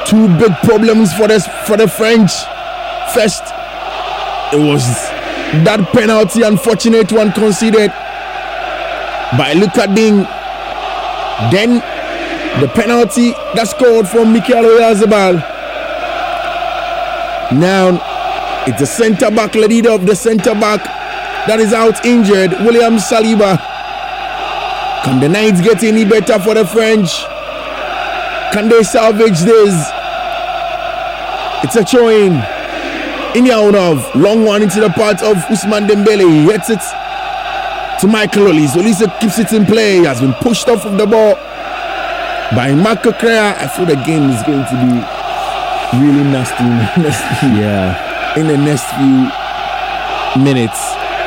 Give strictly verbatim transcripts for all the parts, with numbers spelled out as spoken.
two big problems for this for the French. First, it was that penalty, unfortunate one conceded by Luka Ding. Then the penalty that scored from Mikel Oyarzabal. Now it's the centre back, the leader of the centre back that is out injured, William Saliba. Can the Knights get any better for the French? Can they salvage this? It's a throw-in. Inyaunov, long one into the part of Ousmane Dembele. He hits it to Michael Olise. Olise keeps it in play. He has been pushed off of the ball by Marco Correa. I feel the game is going to be really nasty in the next few, yeah. in the next few minutes.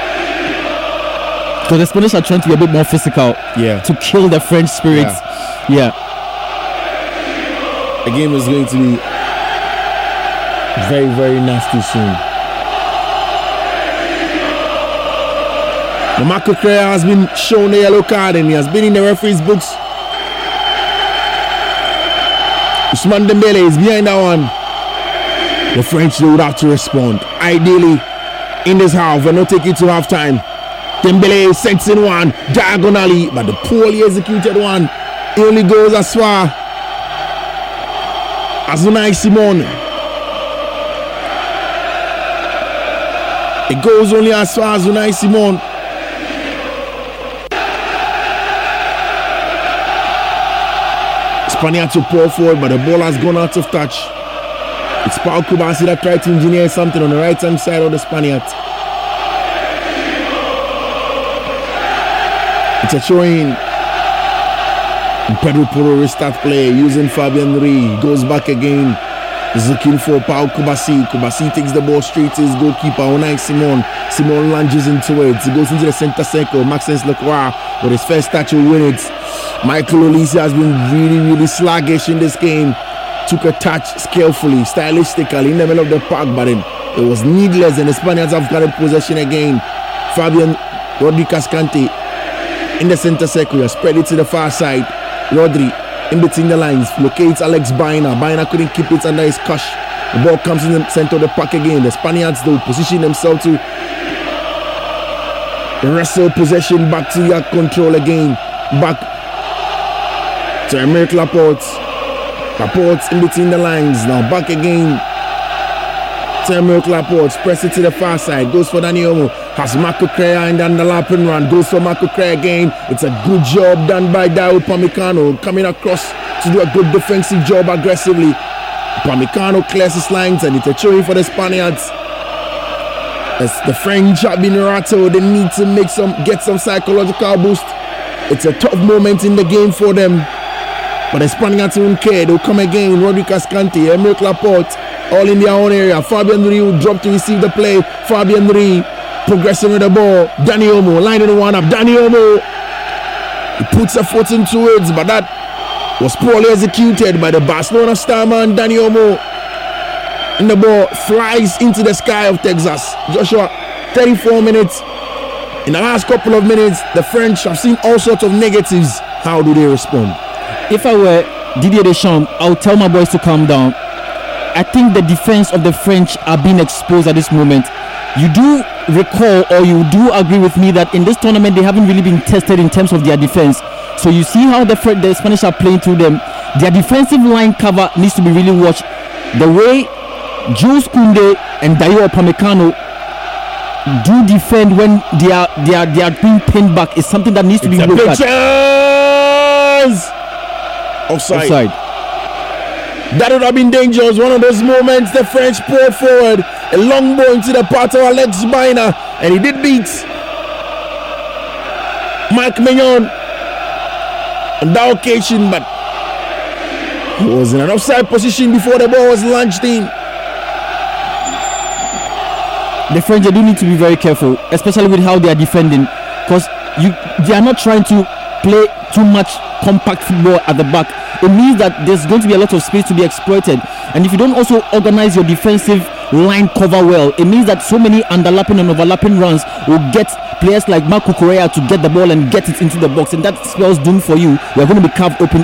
So the Spanish are trying to be a bit more physical, yeah, to kill the French spirits. Yeah. yeah. The game is going to be very, very nasty soon. Now Marco Correa has been shown the yellow card and he has been in the referee's books. Ousmane Dembele is behind that one. The French, they would have to respond. Ideally, in this half, and not take it to half time. Dembele sends in one diagonally, but the poorly executed one, it only goes as far as Unai Simon. It goes only as far as Unai Simon. Spaniard to pour forward, but the ball has gone out of touch. It's Paul Kubasi that tried to engineer something on the right hand side of the Spaniard. It's a throw-in. Pedro Porro restart play using Fabian Ruiz. Goes back again. He's looking for Paul Kubasi. Kubasi takes the ball straight to his goalkeeper, Unai Simon. Simon lunges into it. He goes into the center circle. Maxence Lacroix with his first touch will win it. Michael Olise has been really, really sluggish in this game. Took a touch skillfully, stylistically in the middle of the park, but it, it was needless, and the Spaniards have got a possession again. Fabian Rodri Cascante in the center circle, spread it to the far side. Rodri in between the lines, locates Alex Baena. Baena couldn't keep it under his cush. The ball comes in the center of the park again. The Spaniards, though, position themselves to wrestle possession back to their control again. Back to Aymeric Laporte. Laporte in between the lines. Now back again to Aymeric Laporte. Press it to the far side. Goes for Dani Olmo. Has Marco Correa in the underlapping run. Goes for Marco Correa again. It's a good job done by Dayot Upamecano. Coming across to do a good defensive job aggressively. Upamecano clears his lines and it's a throw for the Spaniards. As the French have been rattled, they need to make some, get some psychological boost. It's a tough moment in the game for them. But the Spaniards won't care. They'll come again. Rodri Cascante, Aymeric Laporte, all in their own area. Fabian Ruiz will drop to receive the play. Fabian Ruiz progressing with the ball. Dani Olmo lining one up. Dani Olmo, he puts a foot into it, but that was poorly executed by the Barcelona star man Dani Olmo. And the ball flies into the sky of Texas. Joshua, thirty-four minutes. In the last couple of minutes, the French have seen all sorts of negatives. How do they respond? If I were Didier Deschamps, I would tell my boys to calm down. I think the defense of the French are being exposed at this moment. You do recall, or you do agree with me, that in this tournament they haven't really been tested in terms of their defense. So you see how the, the Spanish are playing through them. Their defensive line cover needs to be really watched. The way Jules Koundé and Dayot Upamecano do defend when they are they are they are being pinned back is something that needs to it's be a looked big at. Chance! Offside. Offside. That would have been dangerous. One of those moments the French poured forward. A long ball into the part of Alex Baena, and he did beat Marc Maignan on that occasion, but he was in an offside position before the ball was launched in. The French, they do need to be very careful, especially with how they are defending, because you they are not trying to play too much compact football at the back. It means that there's going to be a lot of space to be exploited, and if you don't also organize your defensive line cover well, it means that so many underlapping and overlapping runs will get players like Marco Correa to get the ball and get it into the box, and that spells doom for you. You're going to be carved open